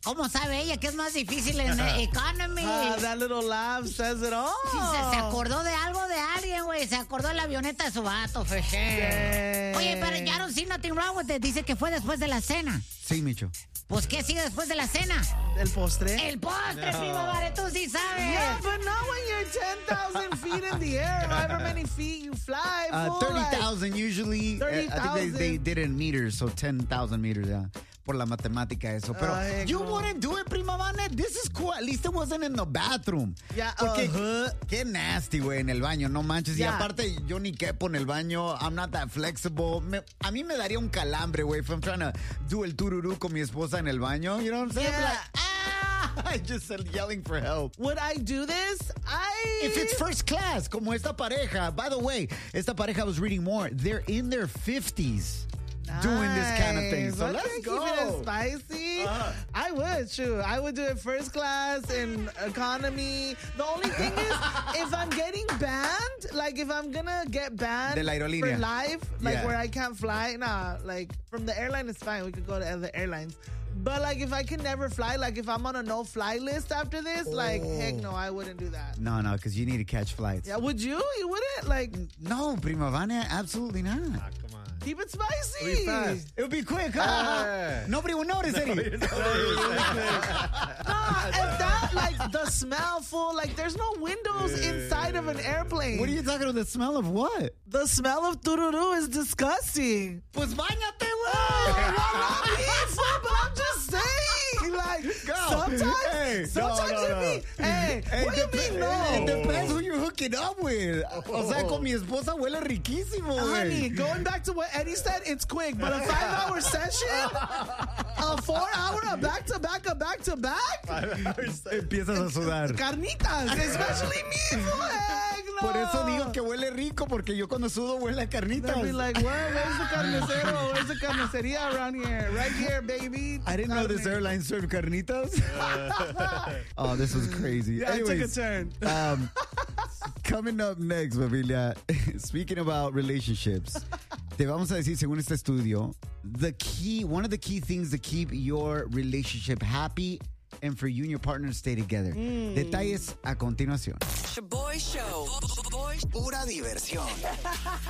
¿Cómo sabe ella que es más difícil en Economy? That little laugh says it all. Sí, se acordó de algo de alguien, güey. Se acordó de la avioneta de su vato, for sure. Oye, pero I don't see nothing wrong with it. Dice que fue después de la cena. Sí, Micho. Pues, ¿qué sigue después de la cena? El postre. El postre, primo Vare, tú sí sabes. Yeah, but not when you're 10,000 feet in the air. However many feet you fly. 30,000 usually. 30,000. I think they did it in meters, so 10,000 meters, yeah. Por la matemática eso. Pero you wouldn't do it, prima Vane. This is cool. At least it wasn't in the bathroom. Yeah, Porque qué nasty, güey, en el baño. No manches. Yeah. Y aparte, yo ni quepo en el baño. I'm not that flexible. A mí me daría un calambre, güey, if I'm trying to do el tururú con mi esposa en el baño. You know what I'm saying? Yeah. Like, I just yelling for help. Would I do this? If it's first class, como esta pareja. By the way, esta pareja was reading more. They're in their 50s. Doing this kind of thing. So Okay, let's go. Keep it spicy. I would, true. I would do it first class in economy. The only thing is, if I'm getting banned, like if I'm gonna get banned De la aerolínea. for life, like Yeah. where I can't fly, nah, like from the airline is fine. We could go to other airlines. But like if I can never fly, like if I'm on a no-fly list after this, like heck no, I wouldn't do that. No, because you need to catch flights. Yeah, would you? You wouldn't? Like, No, prima Vane, absolutely not. Come on. keep it spicy. Be fast. It would be quick, huh? Nobody will notice it. Nah, and that, like, the smell, fool, like, there's no windows inside of an airplane. What are you talking about? The smell of what? The smell of tururú is disgusting. Pues bañate, Not me, fool, but I'm just saying, like, sometimes it be, hey, what do you mean, It no? depends who you're hooking up with. O sea, con mi esposa huele riquísimo, Honey, güey. going back to what Eddie said, it's quick, but a 5-hour session, a 4-hour, a back-to-back, Empiezas a sudar. carnitas, especially me, fool, heck no. Por eso digo que huele rico, porque yo cuando sudo huele a carnitas. They'll be like, where's the carnicero? Where's the carniceria around here? Right here, baby. I didn't know this airline served carnitas. Oh, this was crazy. Yeah, Anyways, I took a turn. Coming up next, familia, speaking about relationships, te vamos a decir, según este estudio, one of the key things to keep your relationship happy and for you and your partner to stay together. Detalles a continuación. Shaboy Show. Pura diversión.